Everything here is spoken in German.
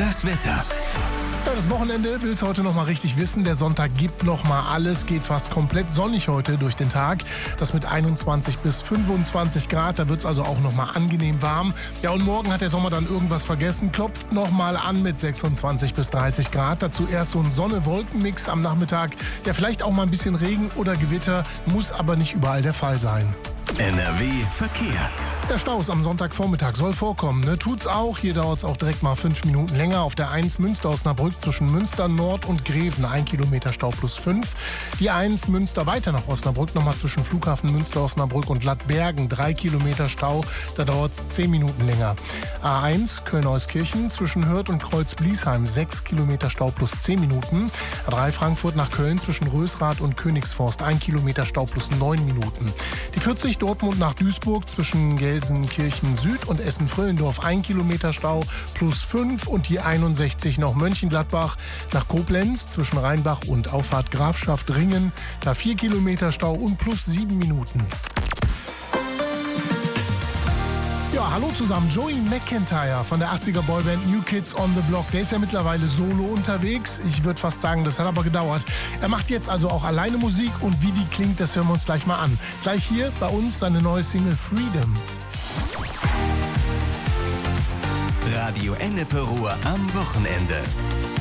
Das Wetter. Ja, das Wochenende will es heute noch mal richtig wissen. Der Sonntag gibt noch mal alles, geht fast komplett sonnig heute durch den Tag. Das mit 21 bis 25 Grad, da wird es also auch noch mal angenehm warm. Ja, und morgen hat der Sommer dann irgendwas vergessen, klopft noch mal an mit 26 bis 30 Grad. Dazu erst so ein Sonne-Wolken-Mix am Nachmittag. Ja, vielleicht auch mal ein bisschen Regen oder Gewitter, muss aber nicht überall der Fall sein. NRW Verkehr. Der Staus am Sonntagvormittag soll vorkommen. Ne? Tut's auch. Hier dauert es auch direkt mal 5 Minuten länger. Auf der 1 Münster-Osnabrück zwischen Münster Nord und Greven 1 Kilometer Stau plus 5. Die 1 Münster weiter nach Osnabrück nochmal zwischen Flughafen Münster-Osnabrück und Lattbergen 3 Kilometer Stau. Da dauert es 10 Minuten länger. A1 Köln-Euskirchen zwischen Hürth und Kreuz-Bliesheim 6 Kilometer Stau plus 10 Minuten. A3 Frankfurt nach Köln zwischen Rösrath und Königsforst 1 Kilometer Stau plus 9 Minuten. Die 40 Dortmund nach Duisburg zwischen Gelsenkirchen Süd und Essen-Frillendorf 1 Kilometer Stau plus 5 und die 61 nach Mönchengladbach nach Koblenz zwischen Rheinbach und Auffahrt Grafschaft Ringen, da 4 Kilometer Stau und plus 7 Minuten. Ja, hallo zusammen. Joey McIntyre von der 80er Boyband New Kids on the Block. Der ist ja mittlerweile solo unterwegs. Ich würde fast sagen, das hat aber gedauert. Er macht jetzt also auch alleine Musik und wie die klingt, das hören wir uns gleich mal an. Gleich hier bei uns seine neue Single Freedom. Radio Ennepe Ruhr am Wochenende.